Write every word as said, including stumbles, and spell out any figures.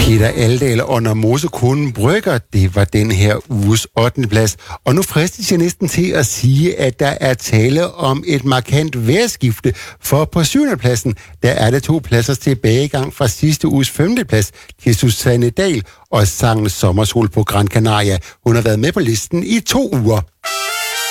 Peter Aldal og Når Mosekonen brygger, det var den her uges ottende plads. Og nu fristes jeg næsten til at sige, at der er tale om et markant vejrskifte, for på syvende pladsen, der er det to pladsers tilbagegang fra sidste uges femte plads til Susanne Dahl og sangen Sommersol på Gran Canaria. Hun har været med på listen i to uger.